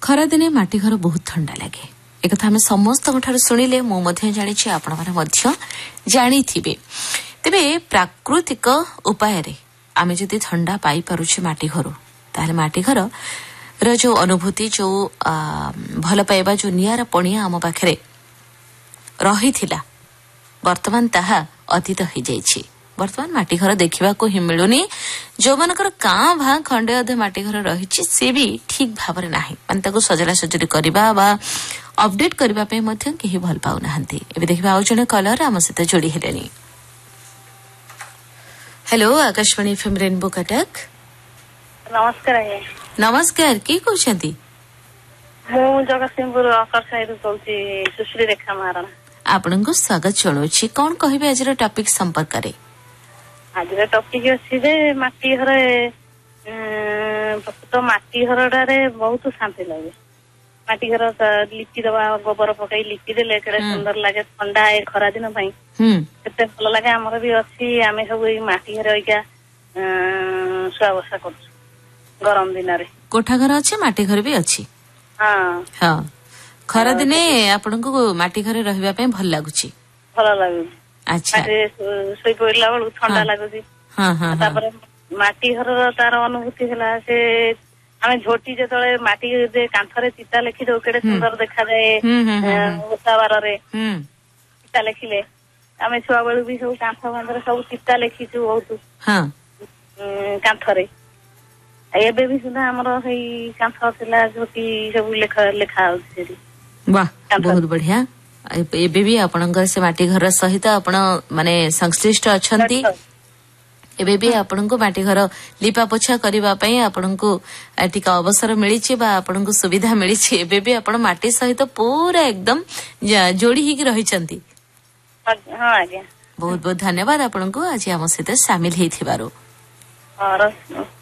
ଖରା ଦିନେ ମାଟି ଘର ବହୁତ ଥଣ୍ଡା ଲାଗେ एकथा आम समस्त शुणिले मुझे जानी आपण मैंने जानिथिबे तेबे प्राकृतिक उपाय आम जदि ठंडा पाई पारुछे माटी घर ताहले माटी घर रो जो अनुभूति जो भल पाइबा जो नियार पणिया आम पाखरे रही थिला वर्तमान ताहा अतीत हो जाइछि। वर्तमान माटी घर देखा को ही मिलूनी जो मनकर काँ भा खंडे अधे माटी घर रही सी भी ठीक भाव ना माने सजला सजरी करवा अपडेट करने कहीं भल पाऊना। देखा आउ जड़े कलर आम सहित जोड़ी हेले। Hello Akashvani FM rainbow Cuttack. नमस्कार। नमस्कार किए कहते? जगतसिंहपुर सुश्री रेखा महाराणा आपण को स्वागत जनाऊँ। कौन कहे आज टॉपिक संपर्क रे? आज टॉपिक अच्छी माटी घर तो माटी घर बहुत शांति लगे। माटी घर लिपि दबा गोबर पकई लिपि देले सुंदर लगे ठंडा ए खरा दिन केते भल लगे। आमर भी अच्छी आम सब माटी घर शुआ बसा कर गरम दिन कोठा घर अच्छे माटी घर भी अच्छी। हाँ हाँ खरा दिने आपण को माटी घरे रहिबा पे भल लागुची। भल लागु। अच्छा सोई पड़ला बेलू ठंडा लागुची। हाँ हाँ तापर माटी घर तार अनुभूति है से आम झोटी जो माटी कांथरे चिता लेखि दो केड़े सुंदर देखा जाए। ओषा बार चिता लेखिले आम छुआ बेलू भी सब कांथ बांधरे सब चिता लेखिचु बहुत कांथरे। एबे भी सुधा हमर कांथ थिला झोटी सब लेखा होछि। वाह बहुत बढ़िया। एबे भी आपणकर से माटी घर सहित आपण माने संश्लिष्ट अछंती। एबे भी आपण को माटी घर लिपा पोछा करबा पई आपण को टिका अवसर मिलिछि बा आपण को सुविधा मिलिछि। एबे भी आपण माटी सहित पूरा एकदम जोड़ी ही रही छंती। हां आज्ञा बहुत बहुत धन्यवाद आपण को आज हम सहित शामिल हेथिबारो।